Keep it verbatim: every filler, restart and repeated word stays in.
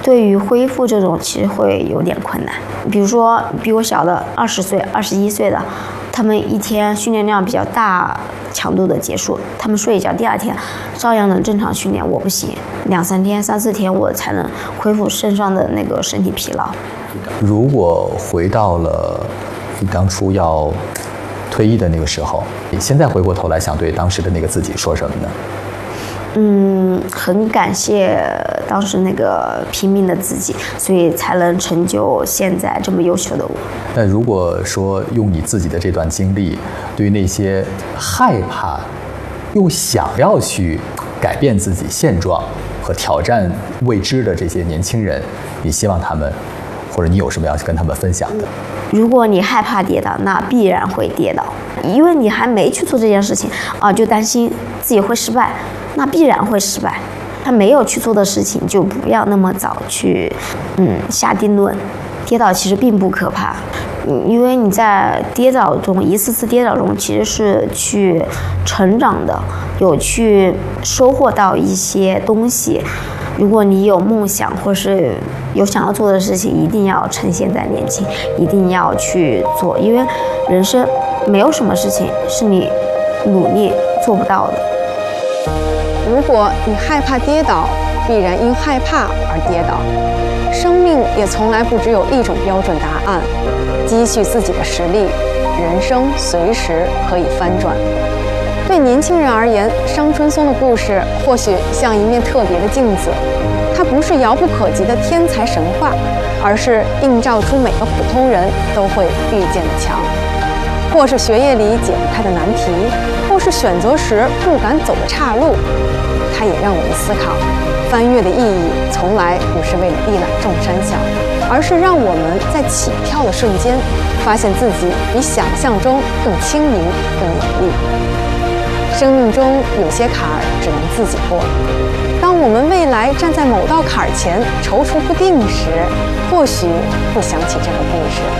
对于恢复这种其实会有点困难。比如说比我小的二十岁、二十一岁的，他们一天训练量比较大强度的结束，他们睡一觉，第二天照样能正常训练。我不行，两三天、三四天我才能恢复身上的那个身体疲劳。 如果回到了你当初要退役的那个时候，你现在回过头来想对当时的那个自己说什么呢？ 嗯，很感谢当时那个拼命的自己，所以才能成就现在这么优秀的我。 那如果说用你自己的这段经历，对于那些害怕又想要去改变自己现状和挑战未知的这些年轻人，你希望他们，或者你有什么要跟他们分享的？ 如果你害怕跌倒，那必然会跌倒，因为你还没去做这件事情啊，就担心自己会失败，那必然会失败。他没有去做的事情，就不要那么早去，嗯，下定论。跌倒其实并不可怕，嗯，因为你在跌倒中，一次次跌倒中，其实是去成长的，有去收获到一些东西。如果你有梦想或是有想要做的事情，一定要趁现在年轻，一定要去做，因为人生没有什么事情是你努力做不到的。 如果你害怕跌倒，必然因害怕而跌倒。生命也从来不只有一种标准答案，积蓄自己的实力，人生随时可以翻转。对年轻人而言，伤春松的故事或许像一面特别的镜子，它不是遥不可及的天才神话，而是映照出每个普通人都会遇见的墙。或是学业里解不开的难题，或是选择时不敢走的岔路，它也让我们思考，翻越的意义从来不是为了一览众山小，而是让我们在起跳的瞬间，发现自己比想象中更轻盈、更有力。生命中有些坎儿只能自己过，当我们未来站在某道坎儿前踌躇不定时，或许会想起这个故事。